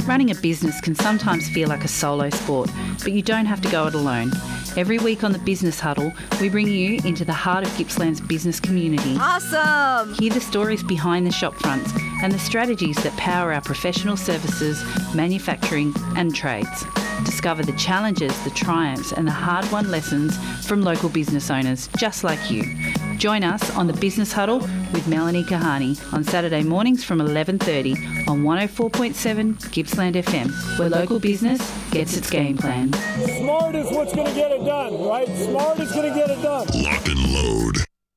Running a business can sometimes feel like a solo sport, but you don't have to go it alone. Every week on the Business Huddle, we bring you into the heart of Gippsland's business community. Awesome! Hear the stories behind the shop fronts and the strategies that power our professional services, manufacturing and trades. Discover the challenges, the triumphs and the hard-won lessons from local business owners just like you. Join us on the Business Huddle with Melanie Kahani on Saturday mornings from 11:30 on 104.7 Gippsland FM, where local business gets its game plan. Smart is what's going to get it done, right? Smart is going to get it done. Lock and load.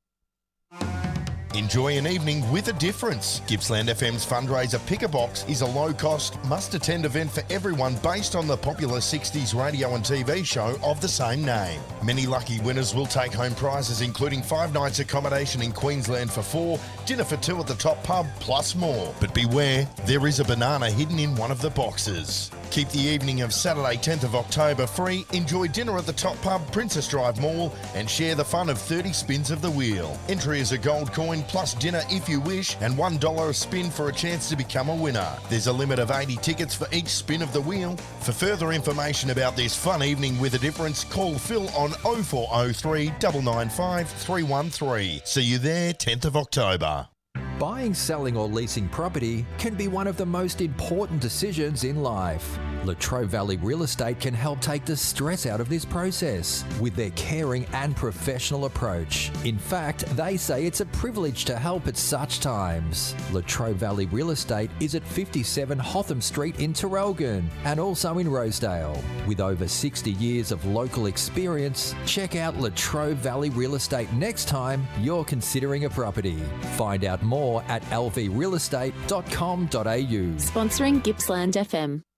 Enjoy an evening with a difference. Gippsland FM's fundraiser Pick a Box is a low-cost, must-attend event for everyone based on the popular 60s radio and TV show of the same name. Many lucky winners will take home prizes including 5 nights accommodation in Queensland for 4, dinner for 2 at the Top Pub, plus more. But beware, there is a banana hidden in one of the boxes. Keep the evening of Saturday 10th of October free, enjoy dinner at the Top Pub, Princess Drive Mall and share the fun of 30 spins of the wheel. Entry is a gold coin plus dinner if you wish and $1 a spin for a chance to become a winner. There's a limit of 80 tickets for each spin of the wheel. For further information about this fun evening with a difference, call Phil on 0403 995 313. See you there 10th of October. Buying, selling or leasing property can be one of the most important decisions in life. Latrobe Valley Real Estate can help take the stress out of this process with their caring and professional approach. In fact, they say it's a privilege to help at such times. Latrobe Valley Real Estate is at 57 Hotham Street in Terrelgan and also in Rosedale. With over 60 years of local experience, check out Latrobe Valley Real Estate next time you're considering a property. Find out more at lvrealestate.com.au. Sponsoring Gippsland FM.